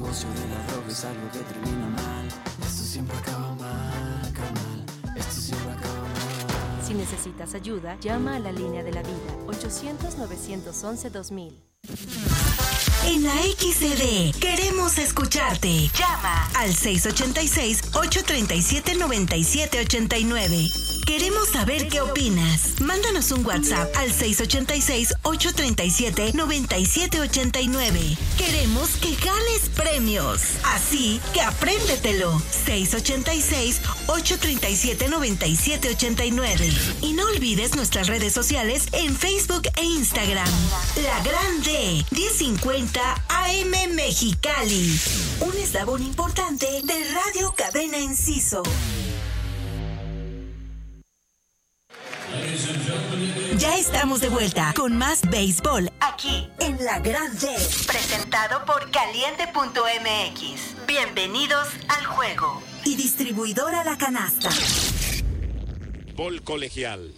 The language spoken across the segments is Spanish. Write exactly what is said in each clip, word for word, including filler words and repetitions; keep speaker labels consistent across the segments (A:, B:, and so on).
A: negocio de la droga es algo que termina mal. Esto siempre acaba mal, carnal. Esto siempre acaba mal.
B: Si necesitas ayuda, llama a la línea de la vida, ochocientos, novecientos once, dos mil.
C: En la X C D queremos escucharte. Llama al seis ocho seis, ocho tres siete, nueve siete ocho nueve. Queremos saber qué opinas. Mándanos un WhatsApp al seis ocho seis, ocho tres siete, nueve siete ocho nueve. Queremos que ganes premios. Así que apréndetelo. seis ocho seis, ocho tres siete, nueve siete ocho nueve. Y no olvides nuestras redes sociales en Facebook e Instagram. La Grande, diez cincuenta A M Mexicali. Un eslabón importante de Radio Cadena Enciso. Ya estamos de vuelta con más béisbol aquí en La Grande, presentado por caliente punto m x. Bienvenidos al juego. Y distribuidora La Canasta.
D: Bol colegial.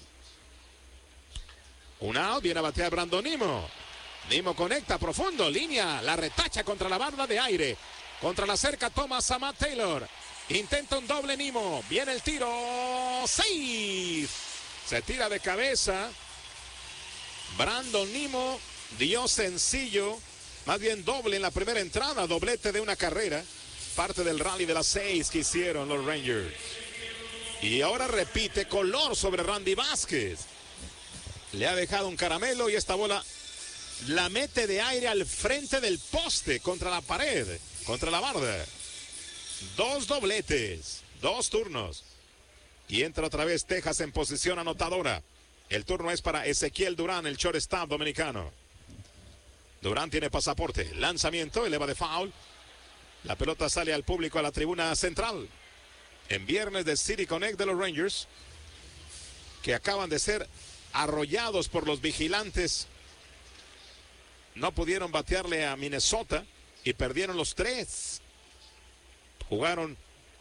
D: Un out, viene a batear Brandon Nimmo. Nimmo conecta profundo, línea, la retacha contra la barda de aire. Contra la cerca toma Samad Taylor. Intenta un doble Nimmo. Viene el tiro. ¡Safe! Se tira de cabeza. Brandon Nimmo dio sencillo, más bien doble en la primera entrada, doblete de una carrera. Parte del rally de las seis que hicieron los Rangers. Y ahora repite color sobre Randy Vázquez. Le ha dejado un caramelo y esta bola la mete de aire al frente del poste, contra la pared, contra la barda. Dos dobletes, dos turnos. Y entra otra vez Texas en posición anotadora. El turno es para Ezequiel Durán, el shortstop dominicano. Durán tiene pasaporte. Lanzamiento, eleva de foul. La pelota sale al público a la tribuna central. En viernes de City Connect de los Rangers, que acaban de ser arrollados por los vigilantes. No pudieron batearle a Minnesota y perdieron los tres. Jugaron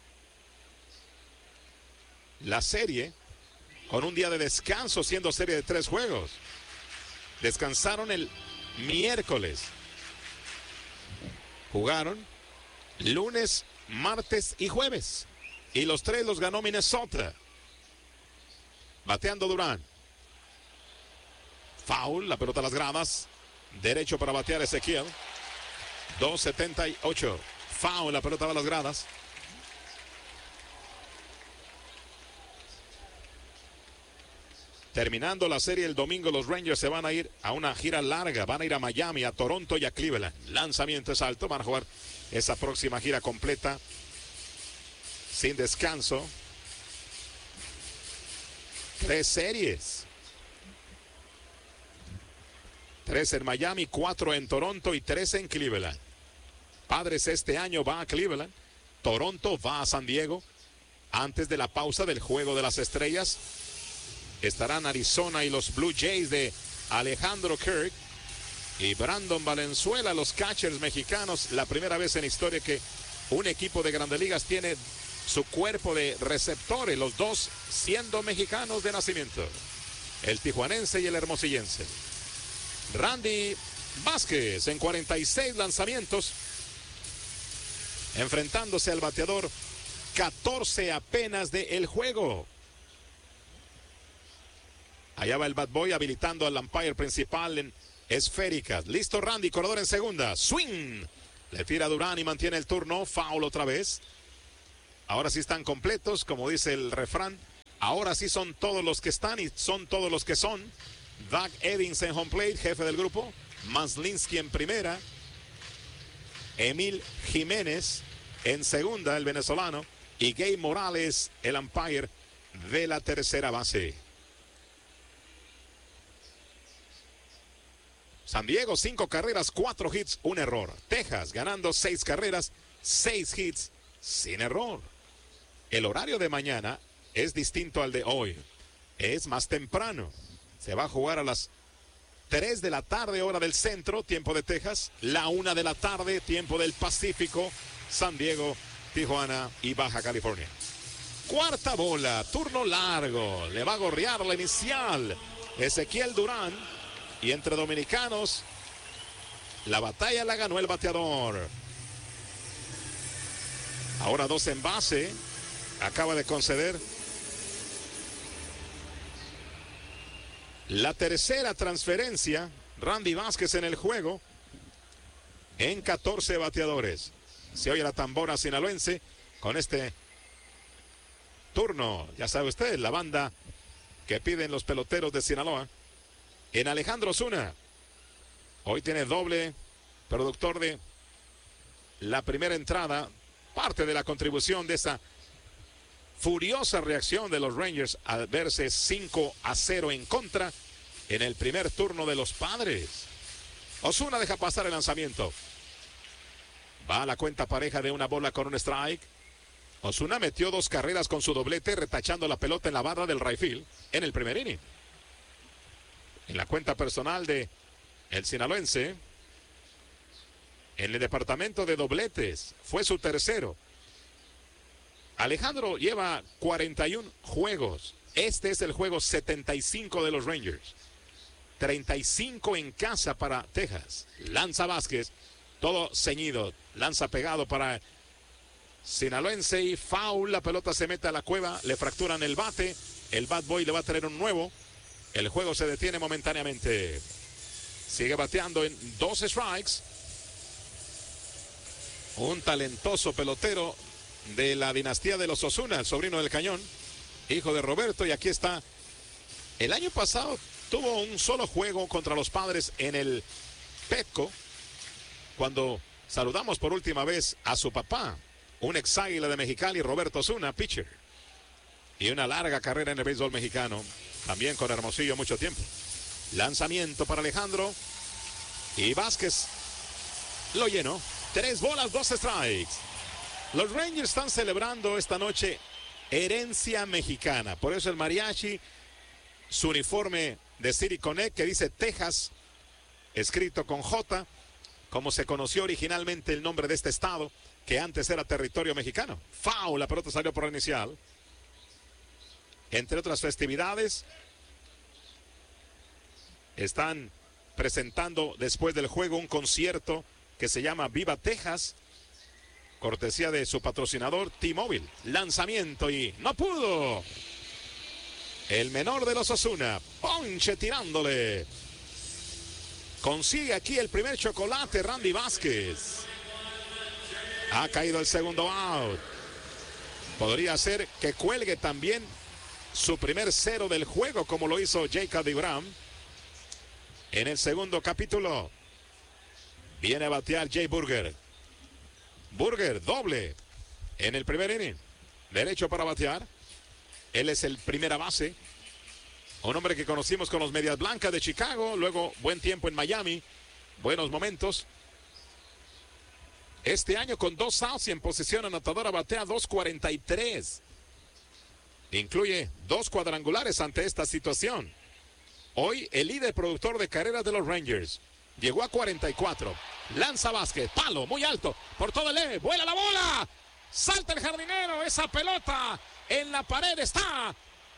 D: la serie con un día de descanso, siendo serie de tres juegos. Descansaron el miércoles. Jugaron lunes, martes y jueves. Y los tres los ganó Minnesota. Bateando Durán. Foul, la pelota a las gradas. Derecho para batear Ezequiel. dos setenta y ocho. Foul, la pelota va a las gradas. Terminando la serie el domingo, los Rangers se van a ir a una gira larga. Van a ir a Miami, a Toronto y a Cleveland. Lanzamiento es alto. Van a jugar esa próxima gira completa sin descanso. Tres series. Tres en Miami, cuatro en Toronto y tres en Cleveland. Padres este año va a Cleveland. Toronto va a San Diego. Antes de la pausa del Juego de las Estrellas estarán Arizona y los Blue Jays de Alejandro Kirk y Brandon Valenzuela, los catchers mexicanos. La primera vez en historia que un equipo de Grandes Ligas tiene su cuerpo de receptores, los dos siendo mexicanos de nacimiento, el tijuanense y el hermosillense. Randy Vázquez en cuarenta y seis lanzamientos, enfrentándose al bateador catorce apenas de el juego. Allá va el Bad Boy habilitando al umpire principal en esféricas. Listo Randy, corredor en segunda. Swing. Le tira Durán y mantiene el turno. Foul otra vez. Ahora sí están completos, como dice el refrán. Ahora sí son todos los que están y son todos los que son. Doug Eddings en home plate, jefe del grupo. Maslinski en primera. Emil Jiménez en segunda, el venezolano. Y Gabe Morales, el umpire de la tercera base. San Diego, cinco carreras, cuatro hits, un error. Texas ganando seis carreras, seis hits, sin error. El horario de mañana es distinto al de hoy. Es más temprano. Se va a jugar a las tres de la tarde, hora del centro, tiempo de Texas. La una de la tarde, tiempo del Pacífico. San Diego, Tijuana y Baja California. Cuarta bola, turno largo. Le va a gorrear la inicial Ezequiel Durán. Y entre dominicanos, la batalla la ganó el bateador. Ahora dos en base. Acaba de conceder la tercera transferencia. Randy Vázquez en el juego. En catorce bateadores. Se oye la tambora sinaloense con este turno. Ya sabe usted, la banda que piden los peloteros de Sinaloa. En Alejandro Osuna. Hoy tiene doble, productor de la primera entrada. Parte de la contribución de esa furiosa reacción de los Rangers al verse cinco a cero en contra en el primer turno de los Padres. Osuna deja pasar el lanzamiento. Va a la cuenta pareja de una bola con un strike. Osuna metió dos carreras con su doblete, retachando la pelota en la barra del right field en el primer inning. En la cuenta personal de el sinaloense, en el departamento de dobletes, fue su tercero. Alejandro lleva cuarenta y uno juegos. Este es el juego setenta y cinco de los Rangers. treinta y cinco en casa para Texas. Lanza Vázquez, todo ceñido. Lanza pegado para sinaloense y foul. La pelota se mete a la cueva, le fracturan el bate. El bad boy le va a traer un nuevo. El juego se detiene momentáneamente. Sigue bateando en dos strikes. Un talentoso pelotero de la dinastía de los Osuna, el sobrino del Cañón, hijo de Roberto, y aquí está. El año pasado tuvo un solo juego contra los Padres en el Petco, cuando saludamos por última vez a su papá, un ex águila de Mexicali, Roberto Osuna, pitcher, y una larga carrera en el béisbol mexicano, también con Hermosillo mucho tiempo. Lanzamiento para Alejandro, y Vázquez lo llenó. Tres bolas, dos strikes. Los Rangers están celebrando esta noche herencia mexicana. Por eso el mariachi, su uniforme de City Connect que dice Texas, escrito con J, como se conoció originalmente el nombre de este estado, que antes era territorio mexicano. Foul, la pelota salió por la inicial. Entre otras festividades, están presentando después del juego un concierto que se llama Viva Texas, cortesía de su patrocinador T-Mobile. Lanzamiento y no pudo. El menor de los Osuna, ponche tirándole. Consigue aquí el primer chocolate Randy Vázquez. Ha caído el segundo out. Podría ser que cuelgue también su primer cero del juego, como lo hizo Jacob DeGrom en el segundo capítulo. Viene a batear Jay Burger. Burger, doble en el primer inning. Derecho para batear. Él es el primera base. Un hombre que conocimos con los Medias Blancas de Chicago. Luego, buen tiempo en Miami. Buenos momentos. Este año con dos outs y en posición anotadora batea dos cuarenta y tres. Incluye dos cuadrangulares ante esta situación. Hoy el líder productor de carreras de los Rangers. Llegó a cuarenta y cuatro. Lanza Vázquez. Palo muy alto. Por todo el E. Vuela la bola. Salta el jardinero. Esa pelota en la pared está.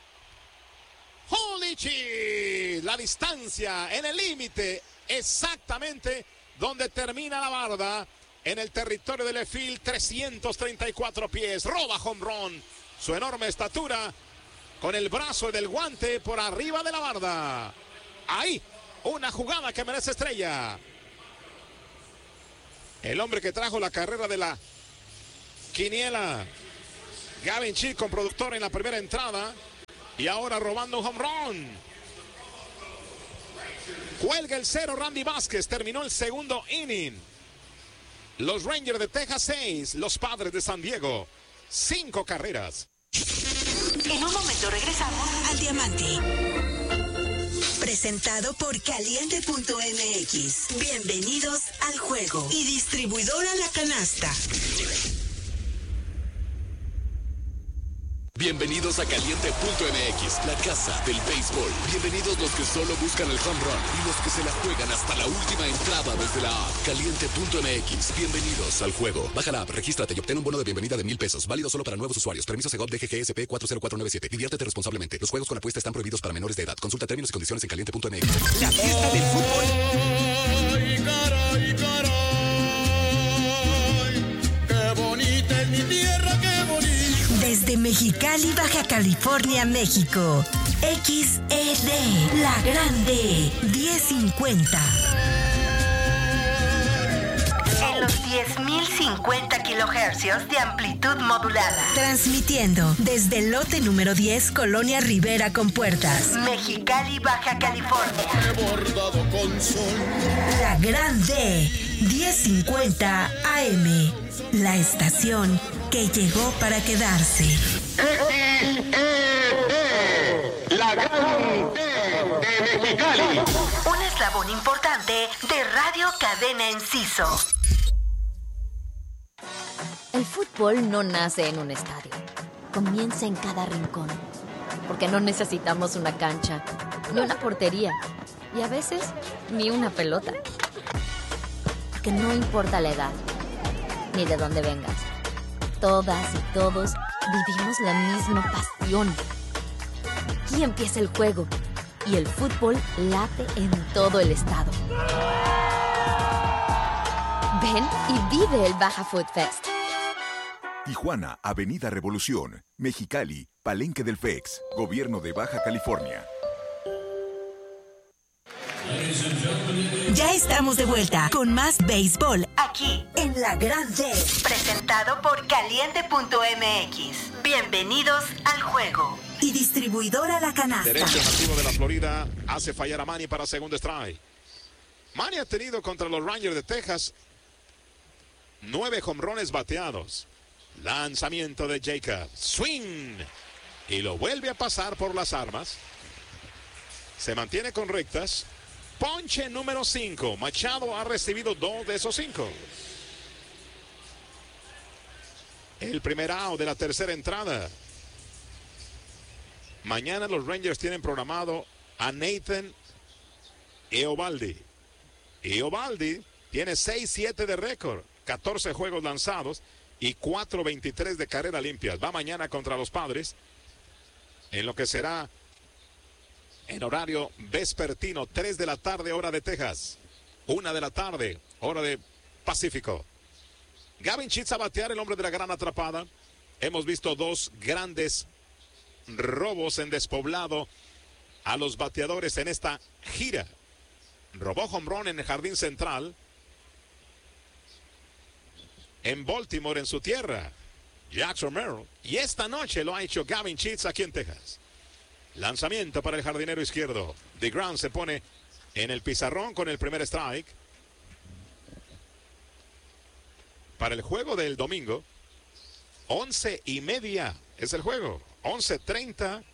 D: Holy shit. La distancia en el límite. Exactamente donde termina la barda. En el territorio del left field. trescientos treinta y cuatro pies. Roba home run. Su enorme estatura. Con el brazo del guante por arriba de la barda. Ahí. Una jugada que merece estrella. El hombre que trajo la carrera de la quiniela. Gavin Chico, productor en la primera entrada. Y ahora robando un home run. Cuelga el cero Randy Vázquez. Terminó el segundo inning. Los Rangers de Texas seis. Los Padres de San Diego cinco carreras.
C: En un momento regresamos al Diamante. Presentado por Caliente punto M X. Bienvenidos al juego. Y distribuidora La Canasta.
E: Bienvenidos a Caliente punto M X, la casa del béisbol. Bienvenidos los que solo buscan el home run y los que se la juegan hasta la última entrada desde la app. Caliente punto M X, bienvenidos al juego. Baja la app, regístrate y obtén un bono de bienvenida de mil pesos. Válido solo para nuevos usuarios. Permiso Segov D G G S P cuatro cero cuatro nueve siete. Diviértete responsablemente. Los juegos con apuesta están prohibidos para menores de edad. Consulta términos y condiciones en Caliente punto M X. La fiesta del fútbol.
F: Ay, caray, caray, qué bonita es mi tierra.
C: desde Mexicali, Baja California, México. X E D, La Grande, diez cincuenta. En los diez mil cincuenta kilohercios de amplitud modulada. Transmitiendo desde el lote número diez, Colonia Rivera con Puertas, Mexicali, Baja California.
E: Bordado con sol.
C: La Grande, diez cincuenta A M. La estación que llegó para quedarse.
F: X E D, La Grande de Mexicali.
C: Un eslabón importante de Radio Cadena Enciso.
G: El fútbol no nace en un estadio. Comienza en cada rincón. Porque no necesitamos una cancha, ni una portería, y a veces ni una pelota. Porque no importa la edad, ni de dónde vengas. Todas y todos vivimos la misma pasión. Aquí empieza el juego y el fútbol late en todo el estado. Ven y vive el Baja Food Fest.
H: Tijuana, Avenida Revolución. Mexicali, Palenque del F E X, Gobierno de Baja California.
C: Ya estamos de vuelta con más béisbol aquí en La Grande. Presentado por Caliente punto M X. Bienvenidos al juego. Y distribuidora La Canasta.
D: Derecho nativo de la Florida hace fallar a Manny para segundo strike. Manny ha tenido contra los Rangers de Texas nueve jonrones bateados. Lanzamiento de Jacob. Swing. Y lo vuelve a pasar por las armas. Se mantiene con rectas. Ponche número cinco. Machado ha recibido dos de esos cinco. El primer out de la tercera entrada. Mañana los Rangers tienen programado a Nathan Eovaldi. Eovaldi tiene seis siete de récord, catorce juegos lanzados y cuatro veintitrés de carrera limpias. Va mañana contra los Padres en lo que será en horario vespertino, tres de la tarde, hora de Texas, una de la tarde, hora de Pacífico. Gavin Sheets a batear, el hombre de la gran atrapada. Hemos visto dos grandes robos en despoblado a los bateadores en esta gira. Robó home run en el jardín central en Baltimore, en su tierra, Jack Romero, y esta noche lo ha hecho Gavin Sheets aquí en Texas. Lanzamiento para el jardinero izquierdo. DeGrom se pone en el pizarrón con el primer strike. Para el juego del domingo, once y media es el juego. once treinta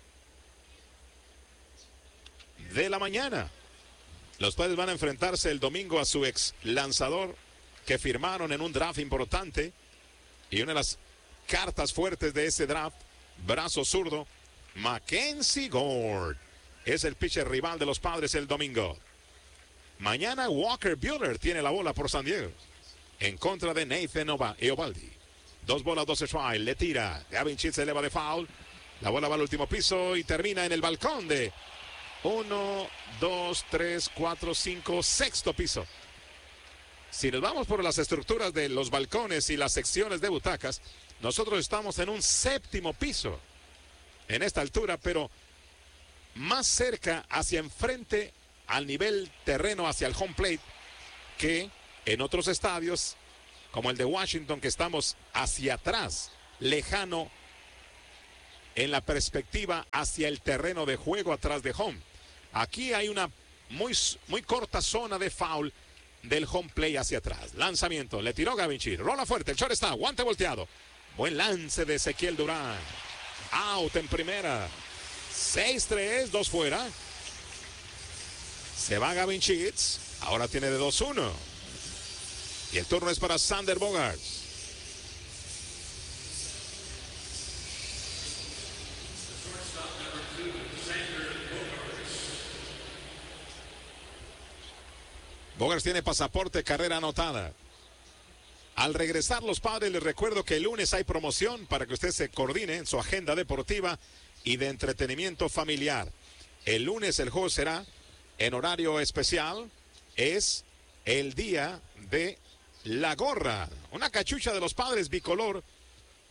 D: de la mañana. Los Padres van a enfrentarse el domingo a su ex lanzador que firmaron en un draft importante, y una de las cartas fuertes de ese draft, brazo zurdo, Mackenzie Gore, es el pitcher rival de los Padres el domingo. Mañana Walker Buehler tiene la bola por San Diego en contra de Nathan Eovaldi. Dos bolas, dos strikes, le tira. Gavin Sheets se eleva de foul. La bola va al último piso y termina en el balcón de uno, dos, tres, cuatro, cinco, sexto piso. Si nos vamos por las estructuras de los balcones y las secciones de butacas, nosotros estamos en un séptimo piso en esta altura, pero más cerca hacia enfrente al nivel terreno, hacia el home plate, que en otros estadios como el de Washington, que estamos hacia atrás, lejano en la perspectiva hacia el terreno de juego atrás de home. Aquí hay una muy, muy corta zona de foul del home play hacia atrás. Lanzamiento, le tiró Gavin Sheets, rola fuerte, el short está, guante volteado. Buen lance de Ezequiel Durán. Out en primera. seis tres, dos fuera. Se va Gavin Sheets. Ahora tiene de dos uno. Y el turno es para Xander Bogaerts. Bogaerts tiene pasaporte, carrera anotada. Al regresar los Padres, les recuerdo que el lunes hay promoción para que usted se coordine en su agenda deportiva y de entretenimiento familiar. El lunes el juego será en horario especial. Es el día de la gorra. Una cachucha de los Padres bicolor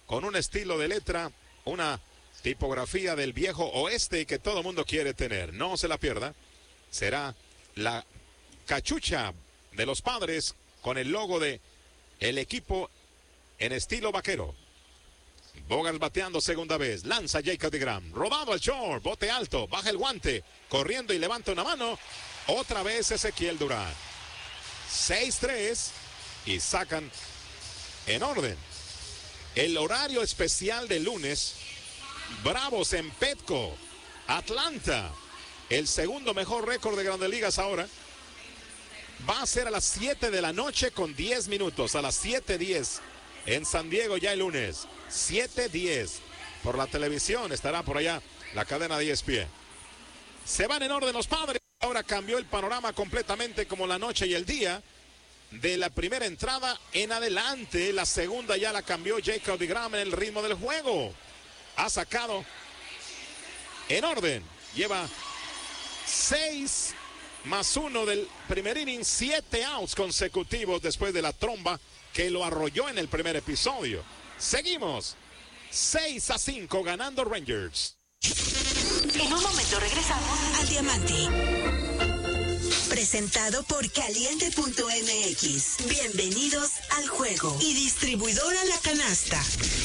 D: con un estilo de letra, una tipografía del viejo oeste que todo mundo quiere tener. No se la pierda. Será la cachucha de los Padres con el logo de el equipo en estilo vaquero. Bogart bateando segunda vez, lanza Jacob deGrom, rodado al short, bote alto, baja el guante, corriendo y levanta una mano, otra vez Ezequiel Durán. seis tres y sacan en orden. El horario especial de lunes, Bravos en Petco, Atlanta, el segundo mejor récord de Grandes Ligas ahora, va a ser a las siete de la noche con diez minutos, a las siete diez en San Diego ya el lunes. siete diez por la televisión, estará por allá la cadena de E S P N. Se van en orden los Padres. Ahora cambió el panorama completamente, como la noche y el día. De la primera entrada en adelante, la segunda ya la cambió Jacob deGrom en el ritmo del juego. Ha sacado en orden, lleva seis más uno del primer inning, siete outs consecutivos después de la tromba que lo arrolló en el primer episodio. Seguimos, seis a cinco ganando Rangers.
C: En un momento regresamos al Diamante. Presentado por Caliente punto M X. Bienvenidos al juego. Y distribuidora La Canasta.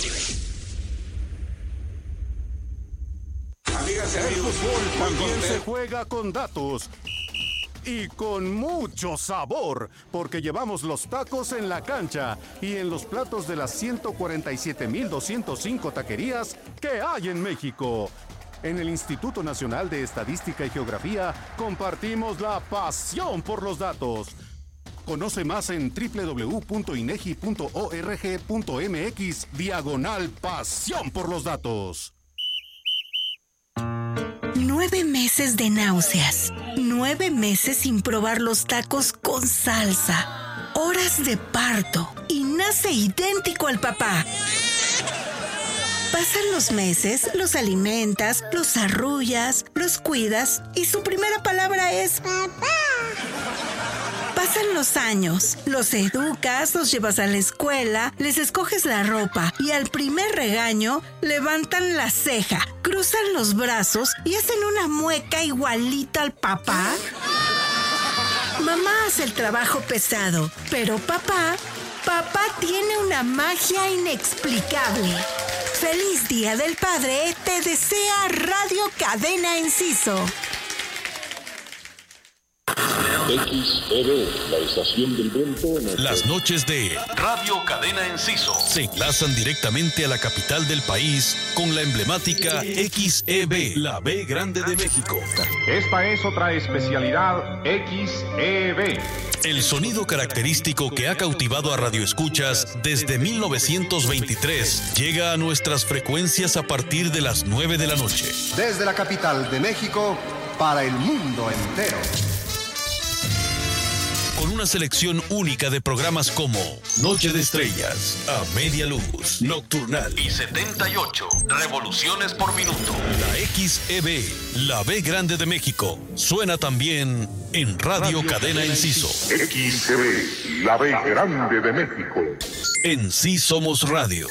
I: Amigas y amigos, el fútbol también se juega con datos. Y con mucho sabor, porque llevamos los tacos en la cancha y en los platos de las ciento cuarenta y siete mil doscientos cinco taquerías que hay en México. En el Instituto Nacional de Estadística y Geografía compartimos la pasión por los datos. Conoce más en doble u doble u doble u punto inegi punto org punto mx diagonal pasión por los datos.
C: Nueve meses de náuseas. Nueve meses sin probar los tacos con salsa. Horas de parto. Y nace idéntico al papá. Pasan los meses, los alimentas, los arrullas, los cuidas y su primera palabra es papá. Pasan los años, los educas, los llevas a la escuela, les escoges la ropa y al primer regaño levantan la ceja, cruzan los brazos y hacen una mueca igualita al papá. Mamá hace el trabajo pesado, pero papá, papá tiene una magia inexplicable. Feliz Día del Padre, te desea Radio Cadena Enciso.
J: X E B, la estación del viento.
K: Las noches de Radio Cadena Enciso se enlazan directamente a la capital del país con la emblemática X E B, la B grande de México.
L: Esta es otra especialidad X E B.
K: El sonido característico que ha cautivado a radioescuchas desde mil novecientos veintitrés llega a nuestras frecuencias a partir de las nueve de la noche.
M: Desde la capital de México para el mundo entero.
K: Con una selección única de programas como Noche de Estrellas, A Media Luz, Nocturnal y setenta y ocho Revoluciones por Minuto. La X E B, la B grande de México, suena también en Radio, Radio Cadena Enciso.
J: X E B, la B grande de México.
K: En Sí Somos Radio.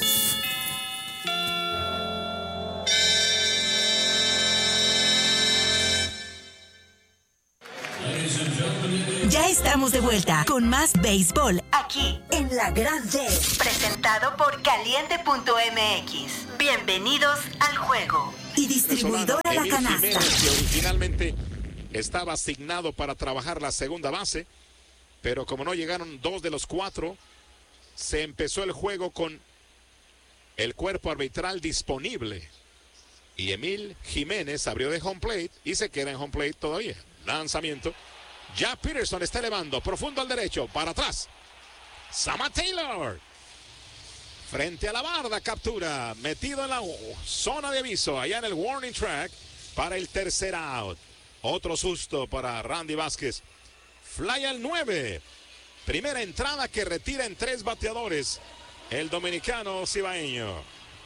C: Ya estamos de vuelta con más béisbol aquí en La Grande. Presentado por Caliente punto M X. Bienvenidos al juego. Y distribuidora La Canasta.
D: Jiménez, que originalmente estaba asignado para trabajar la segunda base, pero como no llegaron dos de los cuatro, se empezó el juego con el cuerpo arbitral disponible. Y Emil Jiménez abrió de home plate y se queda en home plate todavía. Lanzamiento. Ya Peterson está elevando, profundo al derecho, para atrás. Sama Taylor. Frente a la barda, captura. Metido en la zona de aviso, allá en el warning track, para el tercer out. Otro susto para Randy Vázquez. Fly al nueve. Primera entrada que retira en tres bateadores el dominicano cibaeño.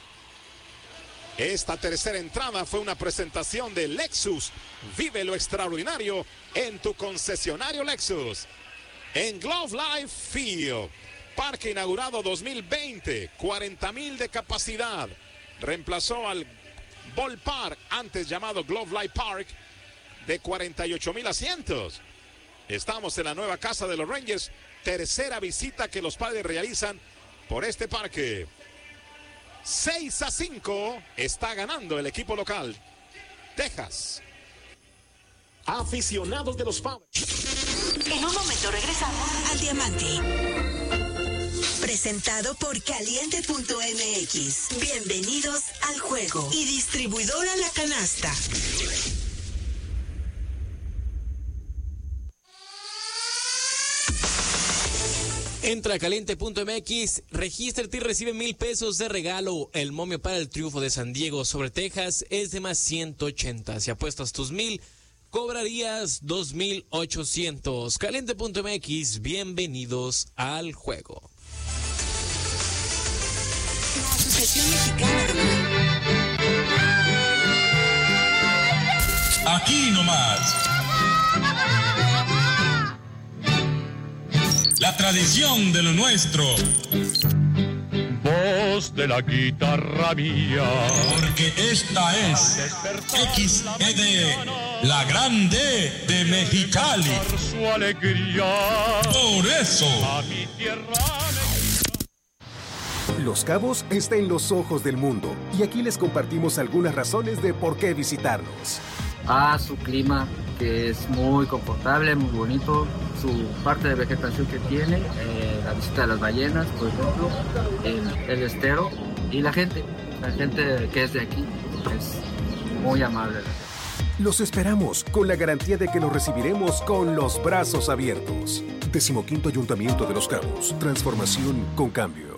D: Esta tercera entrada fue una presentación de Lexus. Vive lo extraordinario en tu concesionario Lexus. En Glove Life Field. parque inaugurado dos mil veinte, cuarenta mil de capacidad. Reemplazó al Ballpark, antes llamado Globe Life Park, de cuarenta y ocho mil asientos. Estamos en la nueva casa de los Rangers, tercera visita que los Padres realizan por este parque. seis a cinco está ganando el equipo local, Texas. Aficionados de los Padres.
C: En un momento regresamos al Diamante. Presentado por Caliente punto M X. Bienvenidos al juego. Y distribuidora La Canasta.
N: Entra a Caliente punto M X, regístrate y recibe mil pesos de regalo. El momio para el triunfo de San Diego sobre Texas es de más ciento ochenta. Si apuestas tus mil, cobrarías dos mil ochocientos. Caliente punto M X, bienvenidos al juego.
C: La Asociación Mexicana de...
K: Aquí nomás. La tradición de lo nuestro.
O: Voz de la guitarra mía.
K: Porque esta es X E D, la grande de Mexicali.
O: Su alegría.
K: Por eso.
O: A mi tierra.
P: Los Cabos está en los ojos del mundo y aquí les compartimos algunas razones de por qué visitarnos.
Q: Ah, su clima, que es muy confortable, muy bonito, su parte de vegetación que tiene, eh, la visita de las ballenas, por ejemplo, el, el estero y la gente, la gente que es de aquí, es muy amable.
P: Los esperamos con la garantía de que los recibiremos con los brazos abiertos. Decimoquinto Ayuntamiento de Los Cabos, transformación con cambio.